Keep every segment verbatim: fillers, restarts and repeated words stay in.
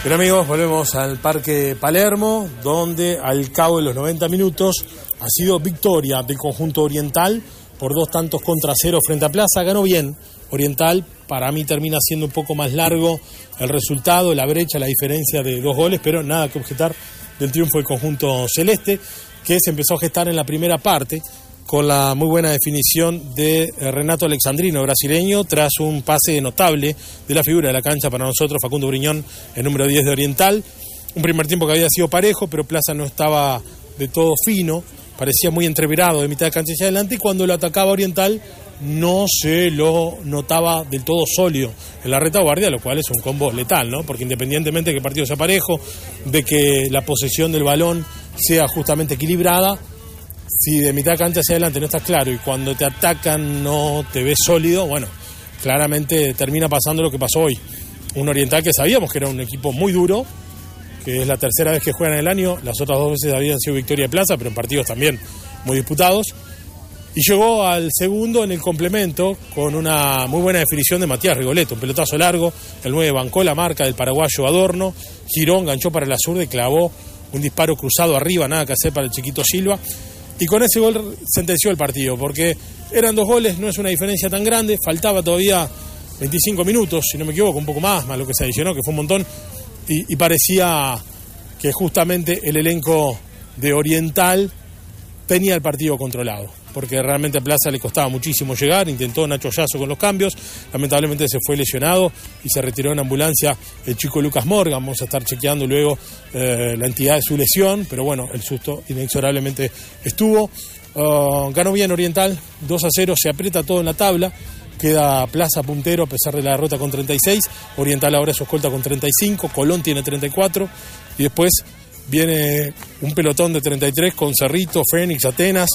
Bien amigos, volvemos al Parque Palermo, donde al cabo de los noventa minutos ha sido victoria del conjunto oriental por dos tantos contra cero frente a Plaza. Ganó bien Oriental, para mí termina siendo un poco más largo el resultado, la brecha, la diferencia de dos goles, pero nada que objetar del triunfo del conjunto celeste, que se empezó a gestar en la primera parte con la muy buena definición de Renato Alexandrino, brasileño, tras un pase notable de la figura de la cancha para nosotros, Facundo Briñón, el número diez de Oriental. Un primer tiempo que había sido parejo, pero Plaza no estaba de todo fino, parecía muy entreverado de mitad de cancha hacia adelante, y cuando lo atacaba Oriental no se lo notaba del todo sólido en la retaguardia, lo cual es un combo letal, ¿no? Porque independientemente de que el partido sea parejo, de que la posesión del balón sea justamente equilibrada, si de mitad de cancha hacia adelante no estás claro y cuando te atacan no te ves sólido, bueno, claramente termina pasando lo que pasó hoy. Un Oriental que sabíamos que era un equipo muy duro, que es la tercera vez que juegan en el año, las otras dos veces habían sido victoria de Plaza, pero en partidos también muy disputados. Y llegó al segundo en el complemento con una muy buena definición de Matías Rigoletto, un pelotazo largo, el nueve bancó la marca del paraguayo Adorno, giró, enganchó para la zurda y clavó un disparo cruzado arriba, nada que hacer para el chiquito Silva. Y con ese gol sentenció el partido, porque eran dos goles, no es una diferencia tan grande, faltaba todavía veinticinco minutos, si no me equivoco, un poco más, más lo que se adicionó, que fue un montón, y, y parecía que justamente el elenco de Oriental tenía el partido controlado, porque realmente a Plaza le costaba muchísimo llegar, intentó Nacho Yasso con los cambios, lamentablemente se fue lesionado y se retiró en ambulancia el chico Lucas Morgan. Vamos a estar chequeando luego eh, la entidad de su lesión, pero bueno, el susto inexorablemente estuvo. Uh, ganó bien Oriental, dos a cero, se aprieta todo en la tabla, queda Plaza puntero a pesar de la derrota con treinta y seis, Oriental ahora es escolta con treinta y cinco, Colón tiene treinta y cuatro, y después viene un pelotón de treinta y tres con Cerrito, Fénix, Atenas.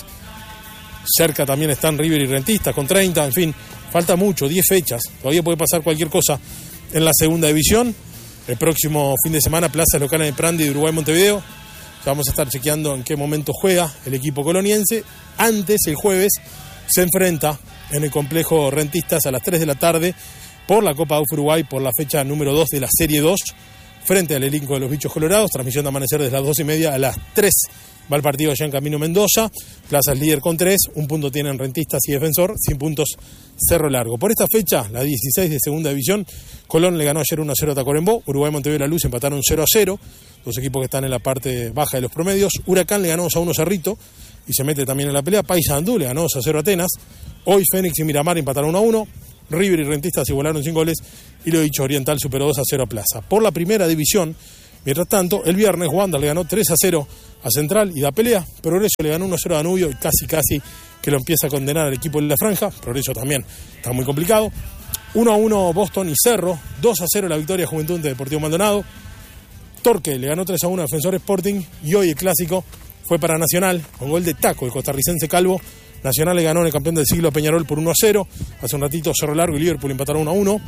Cerca también están River y Rentistas con treinta, en fin, falta mucho, diez fechas, todavía puede pasar cualquier cosa en la segunda división. El próximo fin de semana Plaza es local en el Prandi de Uruguay Montevideo, ya vamos a estar chequeando en qué momento juega el equipo coloniense. Antes, el jueves, se enfrenta en el complejo Rentistas a las tres de la tarde por la Copa U F Uruguay, por la fecha número dos de la Serie dos, frente al elenco de los Bichos Colorados. Transmisión de amanecer desde las dos y media a las tres. Va el partido allá en Camino Mendoza. Plaza es líder con tres, un punto tienen Rentistas y Defensor, sin puntos Cerro Largo. Por esta fecha, la dieciséis de segunda división, Colón le ganó ayer uno a cero a Tacuarembó, Uruguay Montevideo y La Luz empataron cero a cero, dos equipos que están en la parte baja de los promedios. Huracán le ganó dos a uno a Cerrito y se mete también en la pelea. Paysandú le ganó dos a cero a Atenas. Hoy Fénix y Miramar empataron uno a uno. River y Rentistas igualaron sin goles y lo dicho, Oriental superó dos a cero a Plaza. Por la primera división, mientras tanto, el viernes Wander le ganó tres a cero a Central y da pelea. Progreso le ganó uno a cero a Danubio y casi casi que lo empieza a condenar al equipo de la franja. Progreso también está muy complicado. uno a uno Boston y Cerro, dos a cero la victoria Juventud de Deportivo Maldonado. Torque le ganó tres a uno a Defensor Sporting y hoy el clásico fue para Nacional con gol de Taco, el costarricense Calvo. Nacional le ganó en el campeón del siglo a Peñarol por uno a cero. Hace un ratito Cerro Largo y Liverpool empataron uno a uno.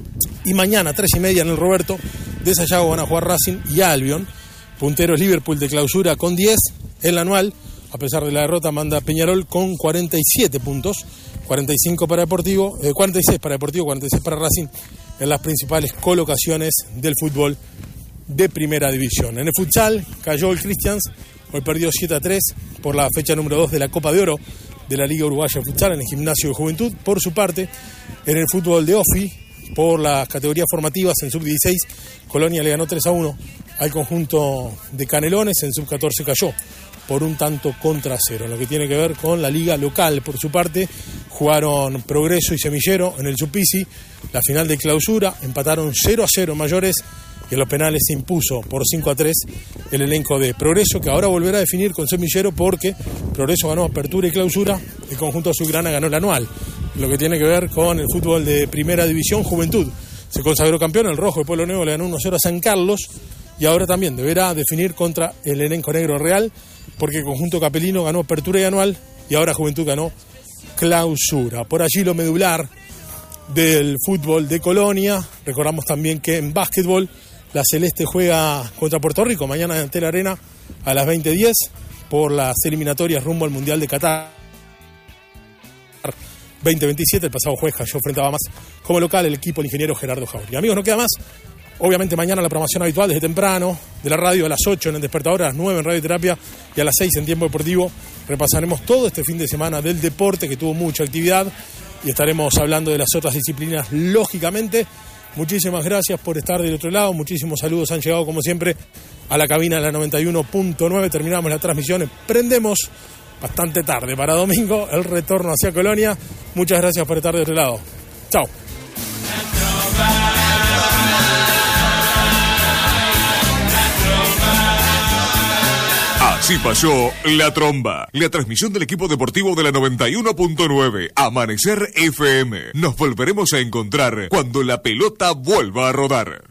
Y mañana, tres y media en el Roberto, de Sayago van a jugar Racing y Albion. Punteros Liverpool de clausura con diez. El anual, a pesar de la derrota, manda Peñarol con cuarenta y siete puntos. cuarenta y cinco para Deportivo, eh, cuarenta y seis para Deportivo, cuarenta y seis para Racing en las principales colocaciones del fútbol de primera división. En el futsal cayó el Christians, hoy perdió siete a tres por la fecha número dos de la Copa de Oro de la Liga Uruguaya de Futsal en el Gimnasio de Juventud. Por su parte, en el fútbol de OFI, por las categorías formativas en sub dieciséis, Colonia le ganó tres a uno al conjunto de Canelones. En sub catorce cayó por un tanto contra cero. En lo que tiene que ver con la liga local, por su parte, jugaron Progreso y Semillero en el Supisi, la final de clausura, empataron cero a cero mayores y en los penales se impuso por cinco a tres el elenco de Progreso, que ahora volverá a definir con Semillero porque Progreso ganó apertura y clausura, el conjunto azulgrana ganó el anual. Lo que tiene que ver con el fútbol de primera división, Juventud se consagró campeón, el rojo de Pueblo Nuevo le ganó uno a cero a San Carlos y ahora también deberá definir contra el elenco negro Real, porque el conjunto capelino ganó apertura y anual y ahora Juventud ganó clausura. Por allí lo medular del fútbol de Colonia. Recordamos también que en básquetbol la Celeste juega contra Puerto Rico mañana en Antel Arena a las veinte diez por las eliminatorias rumbo al Mundial de Qatar veinte veintisiete. El pasado jueves cayó frente a Bahamas como local el equipo del ingeniero Gerardo Jauregui. Amigos, no queda más. Obviamente mañana la programación habitual desde temprano, de la radio a las ocho en el Despertador, a las nueve en Radio Terapia y a las seis en Tiempo Deportivo. Repasaremos todo este fin de semana del deporte que tuvo mucha actividad y estaremos hablando de las otras disciplinas, lógicamente. Muchísimas gracias por estar del otro lado, muchísimos saludos han llegado como siempre a la cabina de la noventa y uno punto nueve. Terminamos la transmisión, prendemos bastante tarde para domingo el retorno hacia Colonia. Muchas gracias por estar del otro lado. Chao. Así pasó La Tromba, la transmisión del equipo deportivo de la noventa y uno punto nueve, Amanecer F M. Nos volveremos a encontrar cuando la pelota vuelva a rodar.